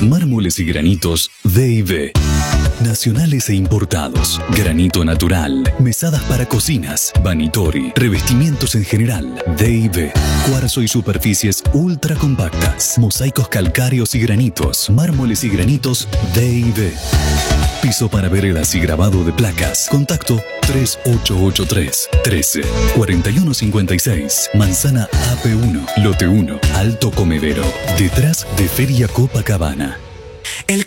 Mármoles y granitos D&B. Nacionales e importados. Granito natural. Mesadas para cocinas. Vanitori. Revestimientos en general. D&B. Cuarzo y superficies ultra compactas. Mosaicos calcáreos y granitos. Mármoles y granitos D&B. Piso para veredas y grabado de placas. Contacto 3883 13 4156. Manzana AP1, Lote 1, Alto Comedero. Detrás de Feria Copacabana.